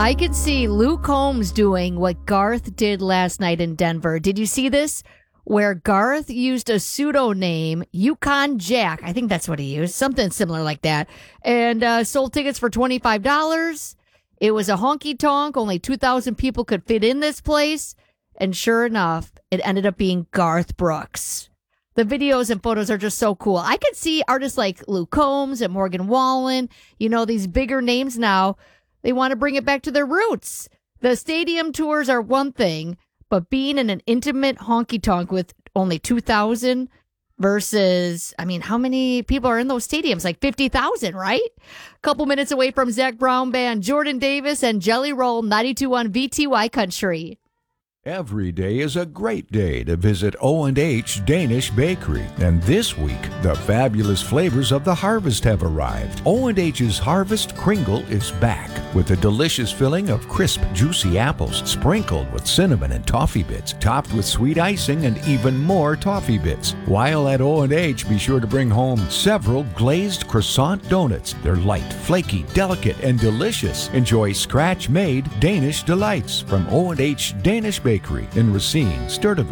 I could see Luke Combs doing what Garth did last night in Denver. Did you see this? Where Garth used a pseudonym, Yukon Jack. I think that's what he used. Something similar like that. And sold tickets for $25. It was a honky tonk. Only 2,000 people could fit in this place. And sure enough, it ended up being Garth Brooks. The videos and photos are just so cool. I could see artists like Luke Combs and Morgan Wallen, these bigger names now. They want to bring it back to their roots. The stadium tours are one thing, but being in an intimate honky-tonk with only 2,000 versus, how many people are in those stadiums? Like 50,000, right? A couple minutes away from Zac Brown Band, Jordan Davis and Jelly Roll, 92.1 VTY Country. Every day is a great day to visit O&H Danish Bakery. And this week, the fabulous flavors of the harvest have arrived. O&H's Harvest Kringle is back with a delicious filling of crisp, juicy apples sprinkled with cinnamon and toffee bits, topped with sweet icing and even more toffee bits. While at O&H, be sure to bring home several glazed croissant donuts. They're light, flaky, delicate, and delicious. Enjoy scratch-made Danish delights from O&H Danish Bakery in Racine, Sturtevant.